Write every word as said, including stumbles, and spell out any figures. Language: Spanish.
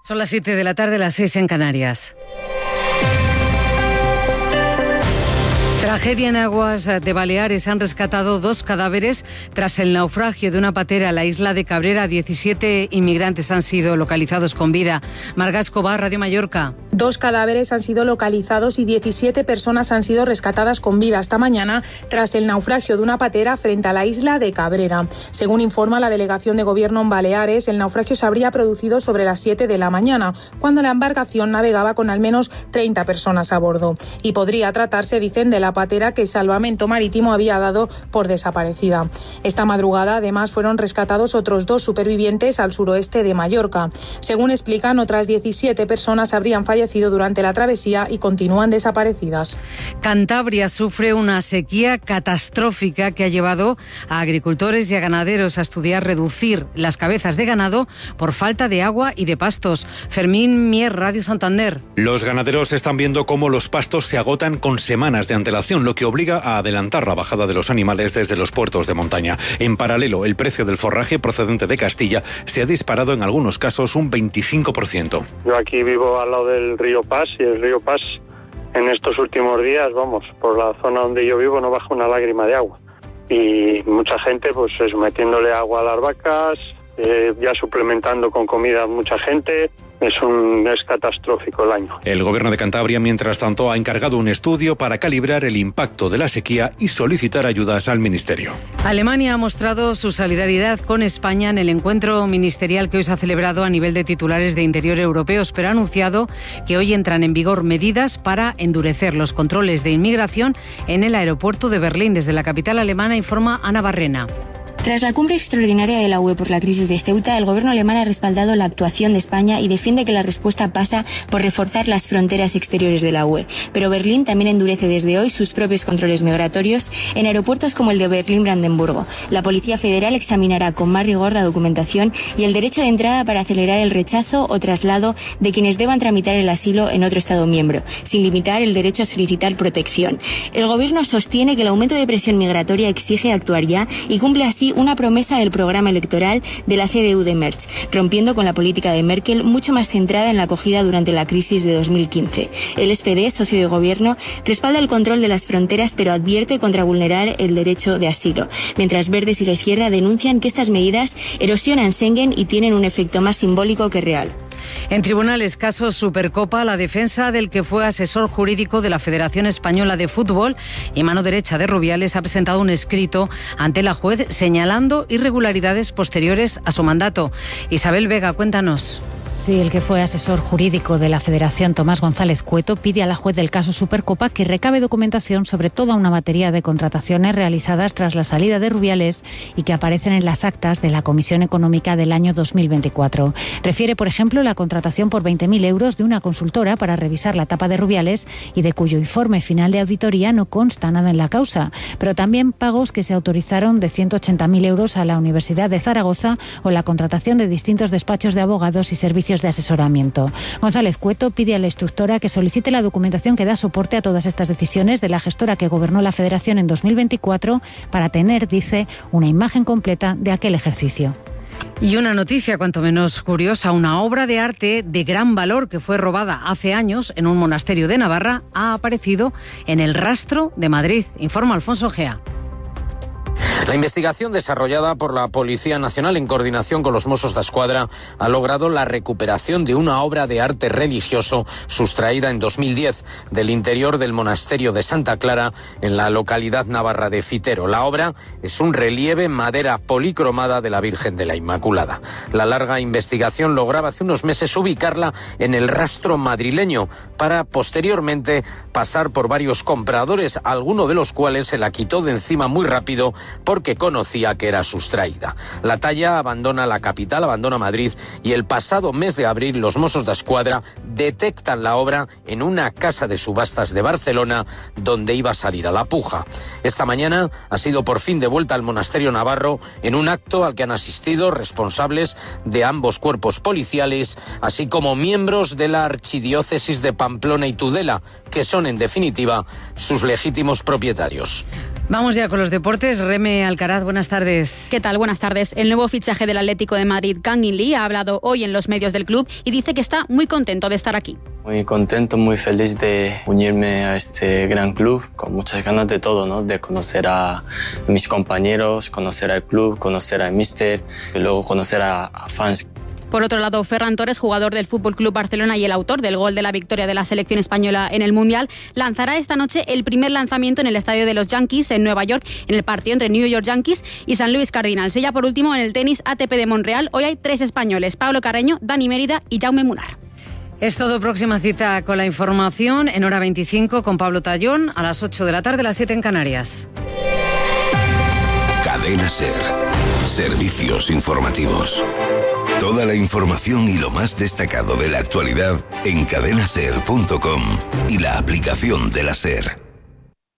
Son las siete de la tarde, las seis en Canarias. Tragedia en aguas de Baleares. Han rescatado dos cadáveres tras el naufragio de una patera en la isla de Cabrera. diecisiete inmigrantes han sido localizados con vida. Marga Escobar, Radio Mallorca. Dos cadáveres han sido localizados y diecisiete personas han sido rescatadas con vida esta mañana tras el naufragio de una patera frente a la isla de Cabrera. Según informa la delegación de gobierno en Baleares, el naufragio se habría producido sobre las siete de la mañana, cuando la embarcación navegaba con al menos treinta personas a bordo. Y podría tratarse, dicen, de la patera que Salvamento Marítimo había dado por desaparecida. Esta madrugada, además, fueron rescatados otros dos supervivientes al suroeste de Mallorca. Según explican, otras diecisiete personas habrían fallecido durante la travesía y continúan desaparecidas. Cantabria sufre una sequía catastrófica que ha llevado a agricultores y a ganaderos a estudiar reducir las cabezas de ganado por falta de agua y de pastos. Fermín Mier, Radio Santander. Los ganaderos están viendo cómo los pastos se agotan con semanas de antelación, lo que obliga a adelantar la bajada de los animales desde los puertos de montaña. En paralelo, el precio del forraje procedente de Castilla se ha disparado en algunos casos un veinticinco por ciento. Yo aquí vivo al lado del río Pas y el río Pas en estos últimos días, vamos, por la zona donde yo vivo no baja una lágrima de agua. Y mucha gente pues es metiéndole agua a las vacas, eh, ya suplementando con comida mucha gente. Es un es catastrófico el año. El gobierno de Cantabria, mientras tanto, ha encargado un estudio para calibrar el impacto de la sequía y solicitar ayudas al ministerio. Alemania ha mostrado su solidaridad con España en el encuentro ministerial que hoy se ha celebrado a nivel de titulares de Interior europeos, pero ha anunciado que hoy entran en vigor medidas para endurecer los controles de inmigración en el aeropuerto de Berlín. Desde la capital alemana informa Ana Barrena. Tras la cumbre extraordinaria de la U E por la crisis de Ceuta, el gobierno alemán ha respaldado la actuación de España y defiende que la respuesta pasa por reforzar las fronteras exteriores de la U E. Pero Berlín también endurece desde hoy sus propios controles migratorios en aeropuertos como el de Berlín-Brandenburgo. La Policía Federal examinará con más rigor la documentación y el derecho de entrada para acelerar el rechazo o traslado de quienes deban tramitar el asilo en otro Estado miembro, sin limitar el derecho a solicitar protección. El gobierno sostiene que el aumento de presión migratoria exige actuar ya y cumple así una promesa del programa electoral de la C D U de Merz, rompiendo con la política de Merkel mucho más centrada en la acogida durante la crisis de dos mil quince. El S P D, socio de gobierno, respalda el control de las fronteras, pero advierte contra vulnerar el derecho de asilo, mientras Verdes y la izquierda denuncian que estas medidas erosionan Schengen y tienen un efecto más simbólico que real. En tribunales, caso Supercopa, la defensa del que fue asesor jurídico de la Federación Española de Fútbol y mano derecha de Rubiales ha presentado un escrito ante la juez señalando irregularidades posteriores a su mandato. Isabel Vega, cuéntanos. Sí, el que fue asesor jurídico de la Federación, Tomás González Cueto, pide a la juez del caso Supercopa que recabe documentación sobre toda una batería de contrataciones realizadas tras la salida de Rubiales y que aparecen en las actas de la Comisión Económica del año dos mil veinticuatro. Refiere, por ejemplo, la contratación por veinte mil euros de una consultora para revisar la tapa de Rubiales y de cuyo informe final de auditoría no consta nada en la causa, pero también pagos que se autorizaron de ciento ochenta mil euros a la Universidad de Zaragoza o la contratación de distintos despachos de abogados y servicios de asesoramiento. González Cueto pide a la instructora que solicite la documentación que da soporte a todas estas decisiones de la gestora que gobernó la Federación en dos mil veinticuatro para tener, dice, una imagen completa de aquel ejercicio. Y una noticia cuanto menos curiosa, una obra de arte de gran valor que fue robada hace años en un monasterio de Navarra ha aparecido en el Rastro de Madrid, informa Alfonso Gea. La investigación desarrollada por la Policía Nacional en coordinación con los Mossos d'Esquadra ha logrado la recuperación de una obra de arte religioso sustraída en dos mil diez del interior del monasterio de Santa Clara en la localidad navarra de Fitero. La obra es un relieve en madera policromada de la Virgen de la Inmaculada. La larga investigación lograba hace unos meses ubicarla en el Rastro madrileño para posteriormente pasar por varios compradores, alguno de los cuales se la quitó de encima muy rápido porque conocía que era sustraída. La talla abandona la capital, abandona Madrid y el pasado mes de abril los Mossos d'Esquadra detectan la obra en una casa de subastas de Barcelona donde iba a salir a la puja. Esta mañana ha sido por fin devuelta al monasterio navarro en un acto al que han asistido responsables de ambos cuerpos policiales, así como miembros de la archidiócesis de Pamplona y Tudela, que son en definitiva sus legítimos propietarios. Vamos ya con los deportes. Reme Alcaraz, buenas tardes. ¿Qué tal? Buenas tardes. El nuevo fichaje del Atlético de Madrid, Kang In Lee, ha hablado hoy en los medios del club y dice que está muy contento de estar aquí. Muy contento, muy feliz de unirme a este gran club, con muchas ganas de todo, ¿no? De conocer a mis compañeros, conocer al club, conocer al míster y luego conocer a, a fans. Por otro lado, Ferran Torres, jugador del F C Barcelona y el autor del gol de la victoria de la selección española en el Mundial, lanzará esta noche el primer lanzamiento en el estadio de los Yankees en Nueva York, en el partido entre New York Yankees y San Luis Cardinals. Y ya por último, en el tenis A T P de Montreal, hoy hay tres españoles: Pablo Carreño, Dani Mérida y Jaume Munar. Es todo. Próxima cita con la información en hora veinticinco con Pablo Tallón a las ocho de la tarde, las siete en Canarias. Cadena SER. Servicios informativos. Toda la información y lo más destacado de la actualidad en cadena ser punto com y la aplicación de la SER.